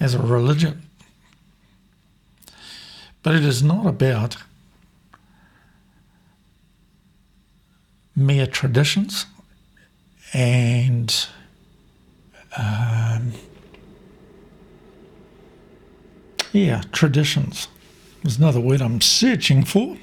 as a religion. But it is not about mere traditions and traditions. There's another word I'm searching for.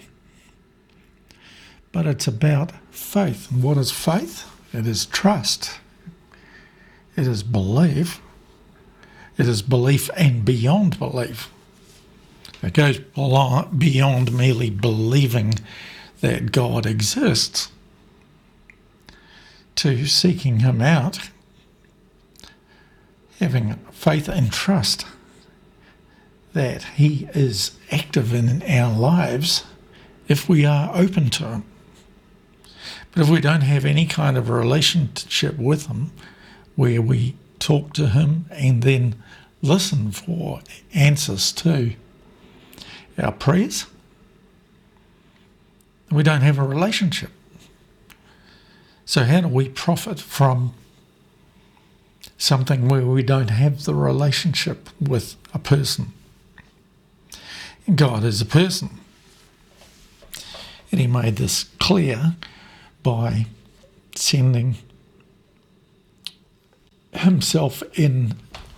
But it's about faith. And what is faith? It is trust. It is belief. It is belief and beyond belief. It goes beyond merely believing that God exists to seeking him out, having faith and trust that he is active in our lives if we are open to him. But if we don't have any kind of a relationship with him where we talk to him and then listen for answers to our prayers, we don't have a relationship. So how do we profit from something where we don't have the relationship with a person? And God is a person. And he made this clear by sending himself in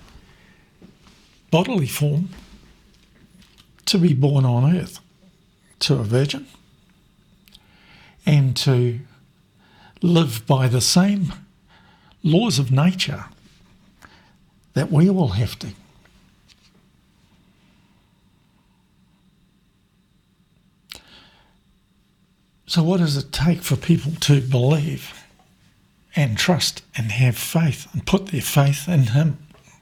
bodily form to be born on earth to a virgin and to live by the same laws of nature that we all have to. So what does it take for people to believe and trust and have faith and put their faith in him?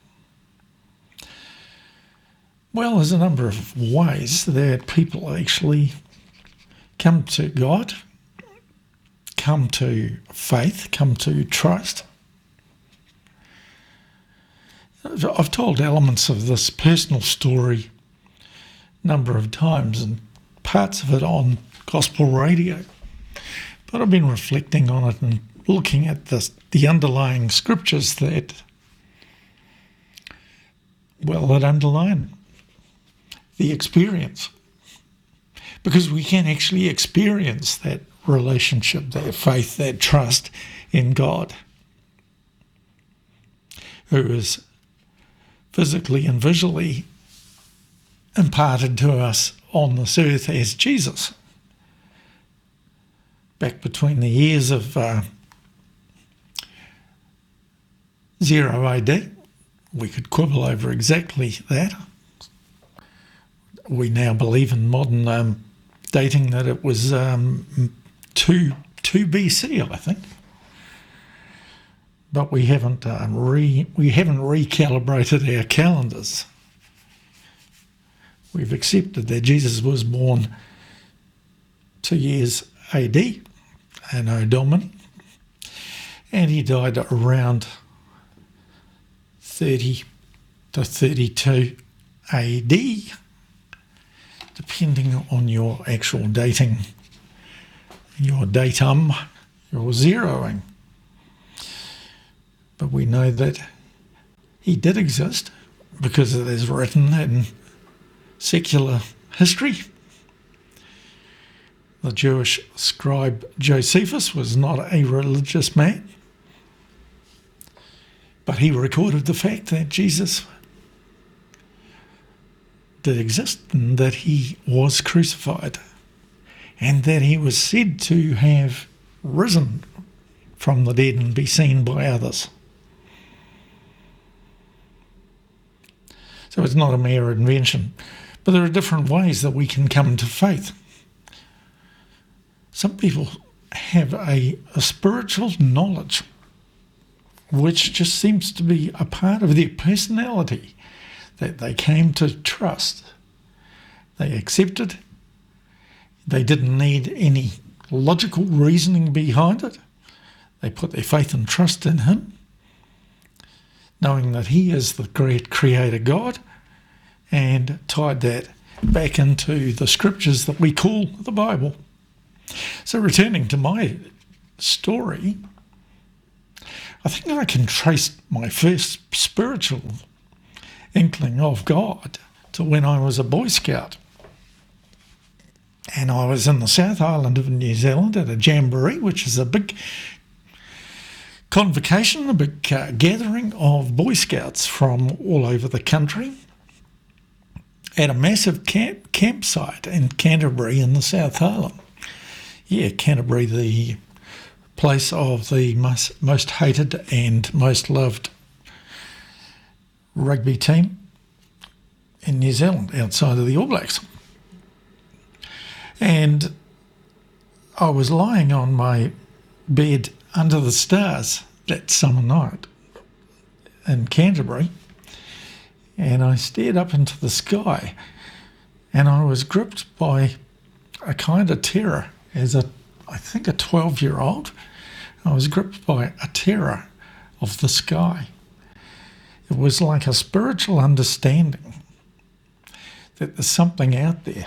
Well, there's a number of ways that people actually come to God, come to faith, come to trust. I've told elements of this personal story a number of times and parts of it on gospel radio, but I've been reflecting on it and looking at the underlying scriptures that underline the experience, because we can actually experience that relationship, that faith, that trust in God, who is physically and visually imparted to us on this earth as Jesus. Back between the years of 0 AD, we could quibble over exactly that. We now believe in modern dating that it was 2 BC, I think. But we haven't recalibrated our calendars. We've accepted that Jesus was born 2 years AD, Anno Domini, and he died around 30 to 32 AD, depending on your actual dating, your datum, your zeroing. But we know that he did exist because it is written in secular history. The Jewish scribe Josephus was not a religious man, but he recorded the fact that Jesus did exist and that he was crucified and that he was said to have risen from the dead and be seen by others. So it's not a mere invention, but there are different ways that we can come to faith. Some people have a spiritual knowledge which just seems to be a part of their personality that they came to trust. They accepted. They didn't need any logical reasoning behind it. They put their faith and trust in him, knowing that he is the great creator God, and tied that back into the scriptures that we call the Bible. So returning to my story, I think I can trace my first spiritual inkling of God to when I was a Boy Scout. And I was in the South Island of New Zealand at a jamboree, which is a big convocation, a big gathering of Boy Scouts from all over the country at a massive campsite in Canterbury in the South Island. Yeah, Canterbury, the place of the most hated and most loved rugby team in New Zealand, outside of the All Blacks. And I was lying on my bed under the stars that summer night in Canterbury, and I stared up into the sky, and I was gripped by a kind of terror. I think a 12-year-old, I was gripped by a terror of the sky. It was like a spiritual understanding that there's something out there.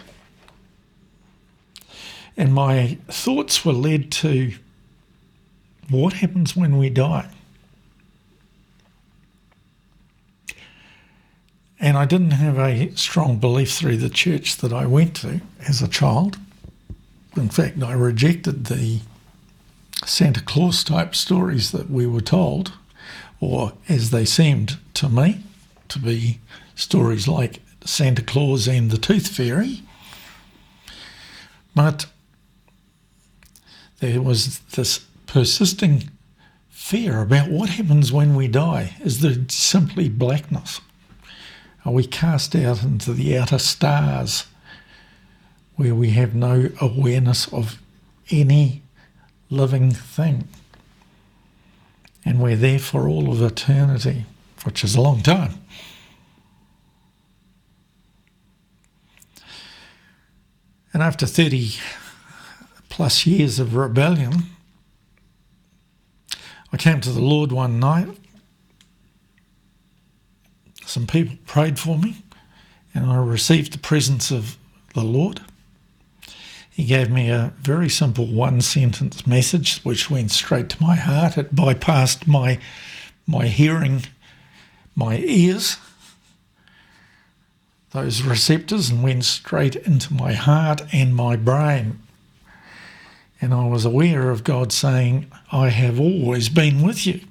And my thoughts were led to what happens when we die. And I didn't have a strong belief through the church that I went to as a child. In fact, I rejected the Santa Claus type stories that we were told, or as they seemed to me to be stories like Santa Claus and the Tooth Fairy. But there was this persisting fear about what happens when we die. Is there simply blackness? Are we cast out into the outer stars where we have no awareness of any living thing? And we're there for all of eternity, which is a long time. And after 30 plus years of rebellion, I came to the Lord one night. Some people prayed for me, and I received the presence of the Lord. He gave me a very simple one-sentence message which went straight to my heart. It bypassed my hearing, my ears, those receptors, and went straight into my heart and my brain. And I was aware of God saying, I have always been with you.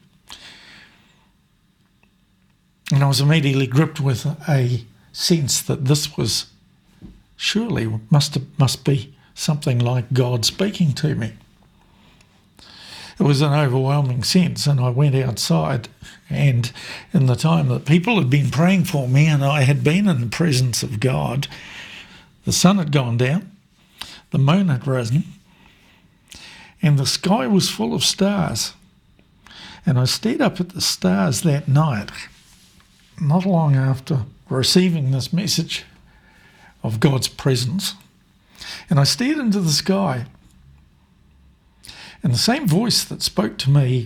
And I was immediately gripped with a sense that this was surely must be something like God speaking to me. It was an overwhelming sense, and I went outside, and in the time that people had been praying for me and I had been in the presence of God, the sun had gone down, the moon had risen, and the sky was full of stars. And I stared up at the stars that night, not long after receiving this message of God's presence, and I stared into the sky, and the same voice that spoke to me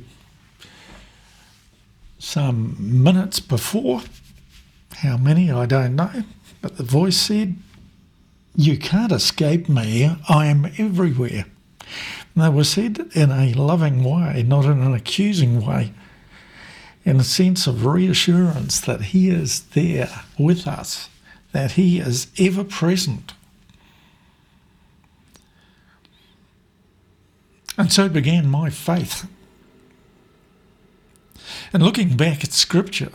some minutes before, how many I don't know, but the voice said, you can't escape me, I am everywhere. And they were said in a loving way, not in an accusing way, in a sense of reassurance that he is there with us, that he is ever present. And so began my faith. And looking back at Scripture,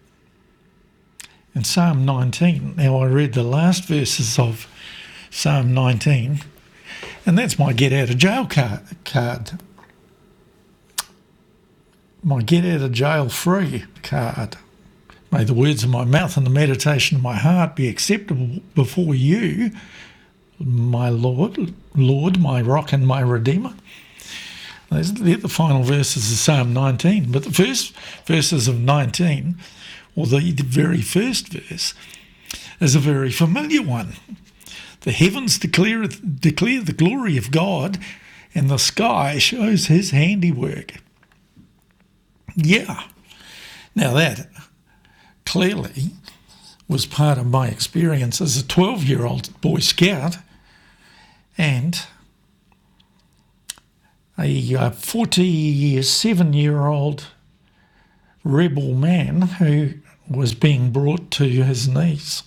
in Psalm 19, now I read the last verses of Psalm 19, and that's my get out of jail card. My get out of jail free card. May the words of my mouth and the meditation of my heart be acceptable before you, my Lord, my rock and my redeemer. They're the final verses of Psalm 19. But the first verses of 19, or the very first verse, is a very familiar one. The heavens declare the glory of God, and the sky shows his handiwork. Yeah. Now that clearly was part of my experience as a 12-year-old Boy Scout and a 47-year-old rebel man who was being brought to his knees.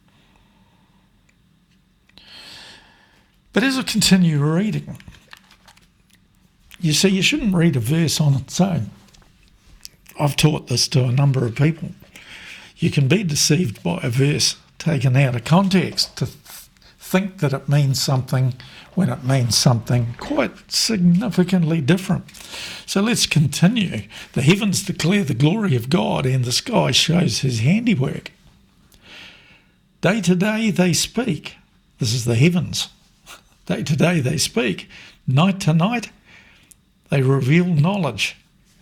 But as I continue reading, you see, you shouldn't read a verse on its own. I've taught this to a number of people. You can be deceived by a verse taken out of context to think that it means something when it means something quite significantly different. So let's continue. The heavens declare the glory of God, and the sky shows his handiwork. Day to day they speak. This is the heavens. Day to day they speak. Night to night they reveal knowledge.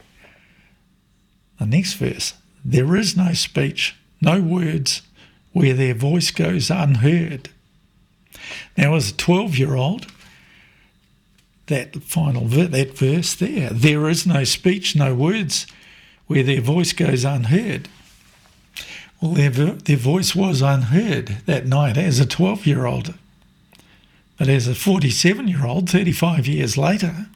The next verse. There is no speech, no words, where their voice goes unheard. Now, as a 12-year-old, that verse there is no speech, no words, where their voice goes unheard. Well, their voice was unheard that night as a 12-year-old. But as a 47-year-old, 35 years later,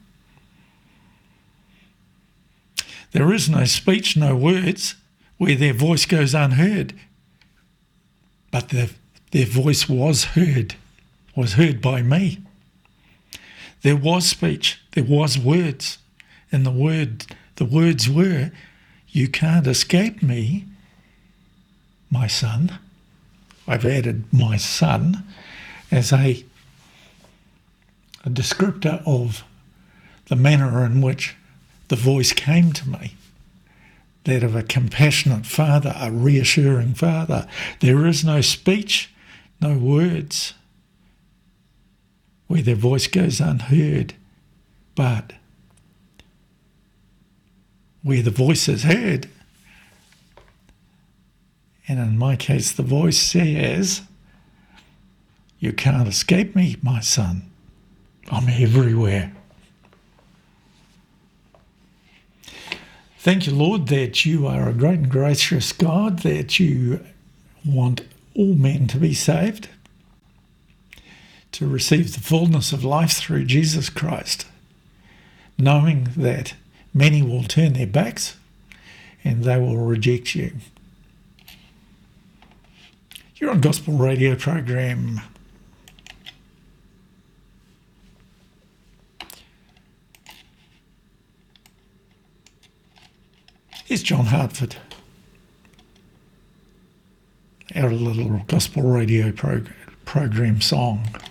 there is no speech, no words, where their voice goes unheard. But their voice was heard by me. There was speech, there was words, and the words were, you can't escape me, my son. I've added my son as a descriptor of the manner in which the voice came to me. That of a compassionate father, a reassuring father. There is no speech, no words, where their voice goes unheard, but where the voice is heard, and in my case the voice says, you can't escape me, my son. I'm everywhere. Thank you, Lord, that you are a great and gracious God, that you want all men to be saved, to receive the fullness of life through Jesus Christ, knowing that many will turn their backs and they will reject you. You're on Gospel Radio program. Here's John Hartford, our little Gospel Radio program song.